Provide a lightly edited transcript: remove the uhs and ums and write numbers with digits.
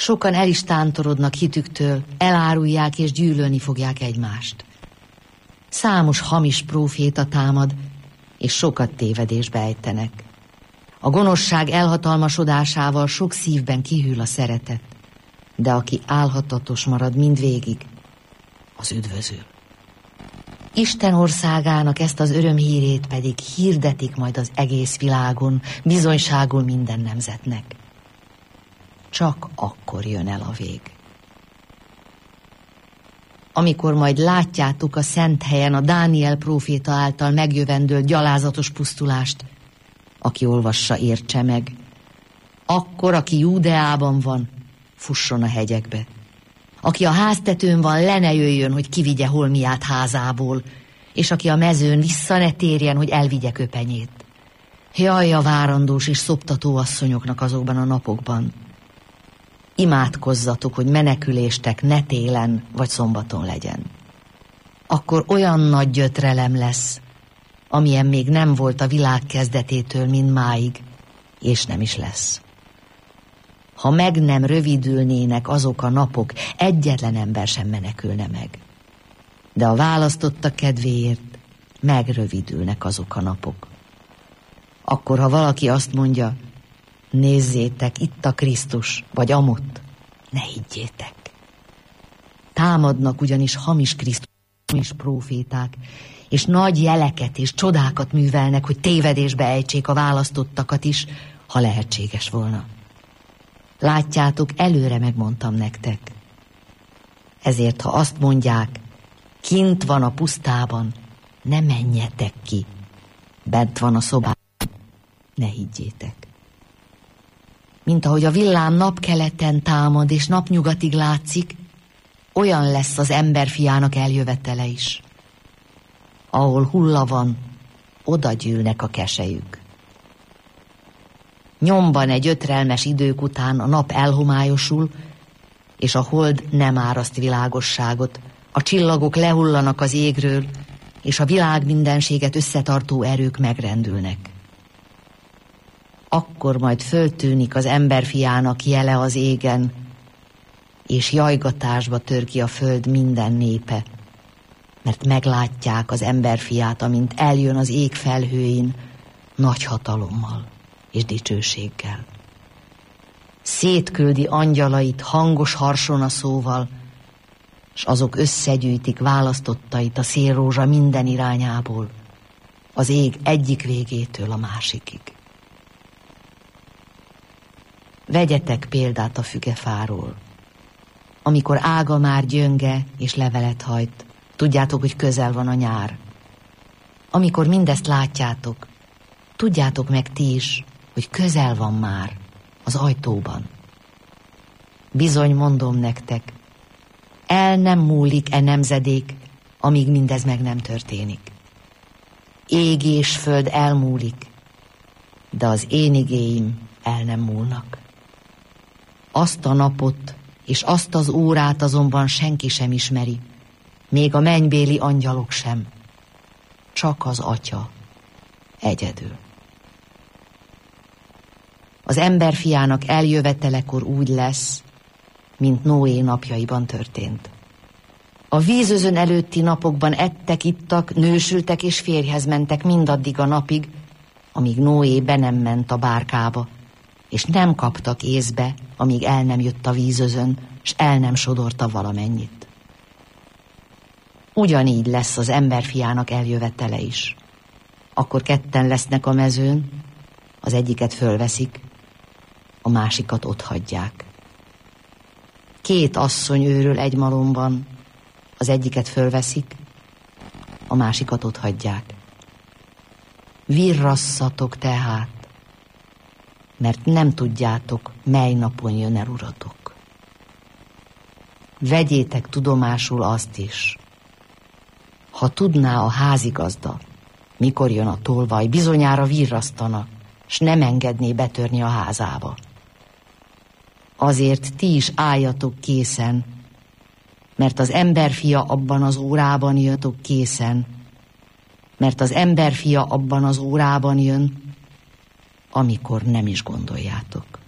Sokan el is tántorodnak hitüktől, elárulják és gyűlölni fogják egymást. Számos hamis próféta támad, és sokat tévedésbe ejtenek. A gonoszság elhatalmasodásával sok szívben kihűl a szeretet, de aki álhatatos marad mindvégig, az üdvözül. Isten országának ezt az örömhírét pedig hirdetik majd az egész világon, bizonyságul minden nemzetnek. Csak akkor jön el a vég. Amikor majd látjátok a szent helyen a Dániel próféta által megjövendőlt gyalázatos pusztulást, aki olvassa, értse meg. Akkor, aki Júdeában van, fusson a hegyekbe. Aki a háztetőn van, le ne jöjjön, hogy kivigye holmiát házából, és aki a mezőn, vissza ne térjen, hogy elvigye köpenyét. Jaj, a várandós és szoptató asszonyoknak azokban a napokban. Imádkozzatok, hogy meneküléstek ne télen vagy szombaton legyen. Akkor olyan nagy gyötrelem lesz, amilyen még nem volt a világ kezdetétől mindmáig, és nem is lesz. Ha meg nem rövidülnének azok a napok, egyetlen ember sem menekülne meg. De a választottak kedvéért megrövidülnek azok a napok. Akkor, ha valaki azt mondja, nézzétek, itt a Krisztus, vagy amott, ne higgyétek. Támadnak ugyanis hamis Krisztus, hamis próféták, és nagy jeleket és csodákat művelnek, hogy tévedésbe ejtsék a választottakat is, ha lehetséges volna. Látjátok, előre megmondtam nektek. Ezért, ha azt mondják, kint van a pusztában, ne menjetek ki. Bent van a szobában, ne higgyétek. Mint ahogy a villám napkeleten támad és napnyugatig látszik, olyan lesz az emberfiának eljövetele is. Ahol hulla van, oda gyűlnek a keselyük. Nyomban egy ötrelmes idők után a nap elhomályosul, és a hold nem áraszt világosságot, a csillagok lehullanak az égről, és a világ mindenséget összetartó erők megrendülnek. Akkor majd föltűnik az emberfiának jele az égen, és jajgatásba tör ki a föld minden népe, mert meglátják az emberfiát, amint eljön az ég felhőin nagy hatalommal és dicsőséggel. Szétküldi angyalait hangos harsonaszóval, s azok összegyűjtik választottait a szélrózsa minden irányából, az ég egyik végétől a másikig. Vegyetek példát a fügefáról. Amikor ága már gyönge és levelet hajt, tudjátok, hogy közel van a nyár. Amikor mindezt látjátok, tudjátok meg ti is, hogy közel van már az ajtóban. Bizony mondom nektek, el nem múlik nemzedék, amíg mindez meg nem történik. Ég és föld elmúlik, de az én igéim el nem múlnak. Azt a napot és azt az órát azonban senki sem ismeri, még a mennybéli angyalok sem, csak az Atya egyedül. Az emberfiának eljövetelekor úgy lesz, mint Noé napjaiban történt. A vízözön előtti napokban ettek, ittak, nősültek és férjhez mentek mindaddig a napig, amíg Noé be nem ment a bárkába, és nem kaptak észbe, amíg el nem jött a vízözön, s el nem sodorta valamennyit. Ugyanígy lesz az emberfiának eljövetele is. Akkor ketten lesznek a mezőn, az egyiket fölveszik, a másikat otthagyják. Két asszony őrül egy malomban, az egyiket fölveszik, a másikat otthagyják. Virrasszatok tehát, mert nem tudjátok, mely napon jön el uratok. Vegyétek tudomásul azt is, ha tudná a házigazda, mikor jön a tolvaj, bizonyára virrasztana, s nem engedné betörni a házába. Azért ti is álljatok készen, mert az emberfia abban az órában jöttök készen, mert az emberfia abban az órában jön, amikor nem is gondoljátok.